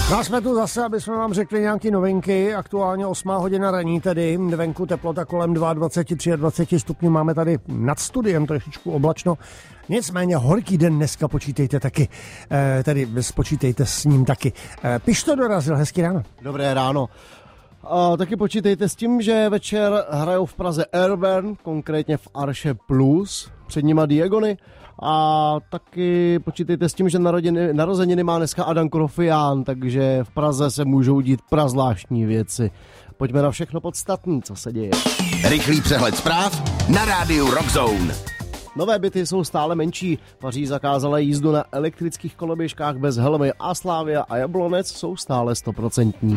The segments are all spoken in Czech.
No a jsme tu zase, aby jsme vám řekli nějaké novinky. Aktuálně 8 hodina raní tedy. Venku teplota kolem 22, 23 stupňů. Máme tady nad studiem trošičku oblačno. Nicméně horký den dneska, počítejte taky. Tedy spočítejte s ním taky. Pišto dorazil, hezký ráno. Dobré ráno. Taky počítejte s tím, že večer hrajou v Praze Airburn, konkrétně v Arše Plus, před nima Diegony. A taky počítejte s tím, že narozeniny má dneska Adam Krofián, takže v Praze se můžou dít prazvláštní věci. Pojďme na všechno podstatné, co se děje. Rychlý přehled zpráv na rádiu Rockzone. Nové byty jsou stále menší. Paříž zakázala jízdu na elektrických koloběžkách bez helmy a Slavia a Jablonec jsou stále 100%.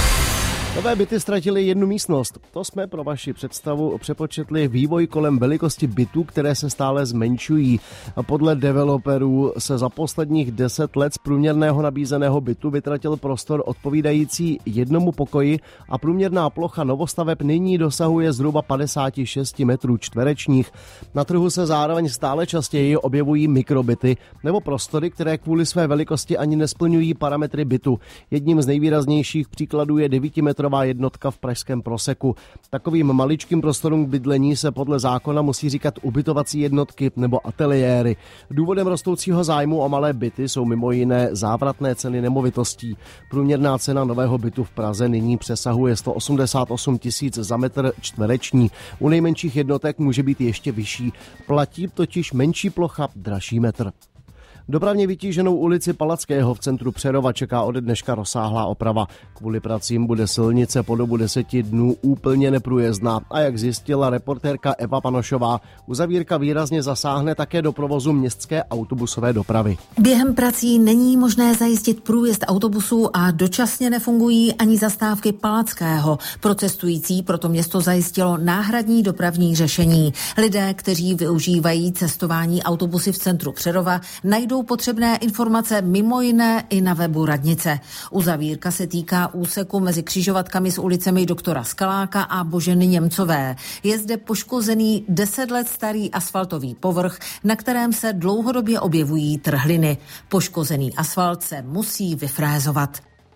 Nové byty ztratily jednu místnost. To jsme pro vaši představu přepočetli vývoj kolem velikosti bytů, které se stále zmenšují. A podle developerů se za posledních 10 let z průměrného nabízeného bytu vytratil prostor odpovídající jednomu pokoji a průměrná plocha novostaveb nyní dosahuje zhruba 56 metrů čtverečních. Na trhu se zároveň stále častěji objevují mikrobyty nebo prostory, které kvůli své velikosti ani nesplňují parametry bytu. Jedním z nejvýraznějších příkladů je 9metrová jednotka v pražském Proseku. Takovým maličkým prostorům k bydlení se podle zákona musí říkat ubytovací jednotky nebo ateliéry. Důvodem rostoucího zájmu o malé byty jsou mimo jiné závratné ceny nemovitostí. Průměrná cena nového bytu v Praze nyní přesahuje 188 000 za metr čtvereční. U nejmenších jednotek může být ještě vyšší. Platí totiž menší plocha, dražší metr. Dopravně vytíženou ulici Palackého v centru Přerova čeká ode dneška rozsáhlá oprava. Kvůli pracím bude silnice po dobu 10 dnů úplně neprůjezdná a jak zjistila reportérka Eva Panošová, uzavírka výrazně zasáhne také do provozu městské autobusové dopravy. Během prací není možné zajistit průjezd autobusů a dočasně nefungují ani zastávky Palackého. Pro cestující proto město zajistilo náhradní dopravní řešení. Lidé, kteří využívají cestování autobusy v centru Přerova, najdou potřebné informace mimo jiné i na webu radnice. Uzavírka se týká úseku mezi křižovatkami s ulicemi Doktora Skaláka a Boženy Němcové. Je zde poškozený 10 let starý asfaltový povrch, na kterém se dlouhodobě objevují trhliny. Poškozený asfalt se musí vyfrézovat.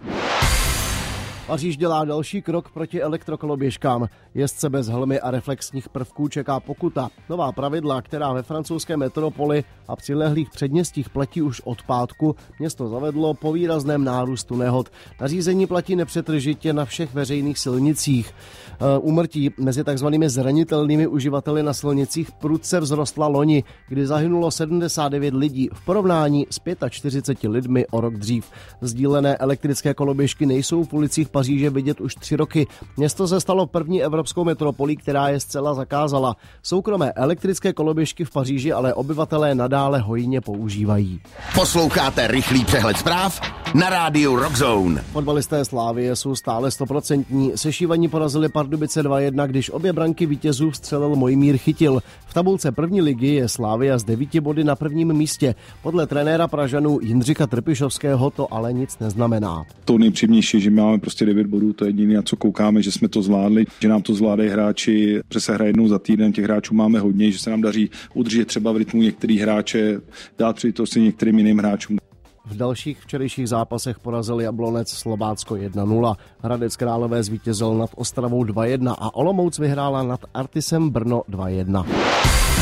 Paříž dělá další krok proti elektrokoloběžkám. Jezdce bez helmy a reflexních prvků čeká pokuta. Nová pravidla, která ve francouzské metropoli a přilehlých předměstích platí už od pátku, město zavedlo po výrazném nárůstu nehod. Nařízení platí nepřetržitě na všech veřejných silnicích. Úmrtí mezi takzvanými zranitelnými uživateli na silnicích prudce vzrostla loni, kdy zahynulo 79 lidí v porovnání s 45 lidmi o rok dřív. Sdílené elektrické koloběžky nejsou v ulicích Paříže vidět už 3 roky. Město se stalo první evropskou metropolí, která je zcela zakázala. Soukromé elektrické koloběžky v Paříži ale obyvatelé nadále hojně používají. Posloucháte rychlý přehled zpráv na rádiu Rockzone. Fotbalisté Slavie jsou stále 100%. Sešívaní porazili Pardubice 2-1, když obě branky vítězů vstřelil Mojmír Chytil. V tabulce první ligy je Slavia s 9 body na prvním místě. Podle trenéra Pražanů Jindřicha Trpišovského to ale nic neznamená. To nejpříjemnější, že máme prostě 9 bodů, to je jediné, na co koukáme, že jsme to zvládli, že nám to zvládají hráči, že se hraje jednou za týden, těch hráčů máme hodně, že se nám daří udržet třeba v rytmu některých hráče, dát příležitosti některým jiným hráčům. V dalších včerejších zápasech porazil Jablonec Slobácko 1-0. Hradec Králové zvítězil nad Ostravou 2-1 a Olomouc vyhrála nad Artisem Brno 2-1.